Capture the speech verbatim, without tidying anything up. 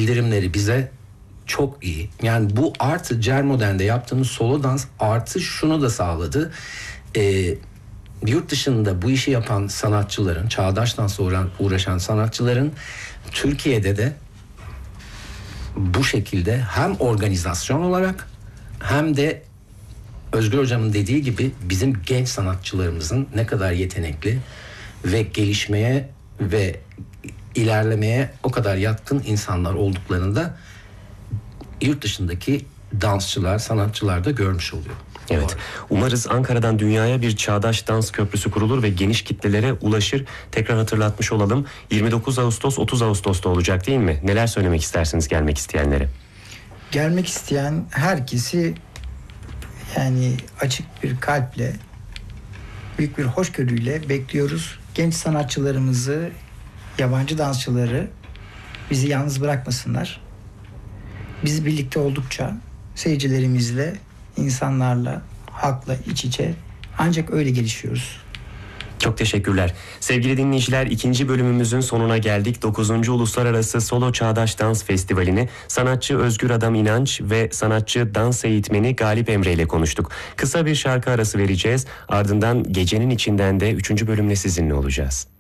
bildirimleri bize çok iyi. Yani bu artı Cermodern'de yaptığımız solo dans artı şunu da sağladı. Ee, yurt dışında bu işi yapan sanatçıların, çağdaş dansla uğraşan sanatçıların Türkiye'de de bu şekilde hem organizasyon olarak hem de Özgür Hocam'ın dediği gibi bizim genç sanatçılarımızın ne kadar yetenekli ve gelişmeye ve ilerlemeye o kadar yatkın insanlar olduklarını da yurt dışındaki dansçılar, sanatçılar da görmüş oluyor. Evet. Umarız Ankara'dan dünyaya bir çağdaş dans köprüsü kurulur ve geniş kitlelere ulaşır. Tekrar hatırlatmış olalım. yirmi dokuz Ağustos otuz Ağustos'ta olacak değil mi? Neler söylemek istersiniz gelmek isteyenlere? Gelmek isteyen herkesi yani açık bir kalple, büyük bir hoşgörüyle bekliyoruz. Genç sanatçılarımızı, yabancı dansçıları bizi yalnız bırakmasınlar. Biz birlikte oldukça seyircilerimizle, insanlarla, halkla iç içe ancak öyle gelişiyoruz. Çok teşekkürler. Sevgili dinleyiciler, ikinci bölümümüzün sonuna geldik. dokuzuncu Uluslararası Solo Çağdaş Dans Festivali'ni sanatçı Özgür Adam İnanç ve sanatçı dans eğitmeni Galip Emre ile konuştuk. Kısa bir şarkı arası vereceğiz. Ardından Gecenin içinden de üçüncü bölümle sizinle olacağız.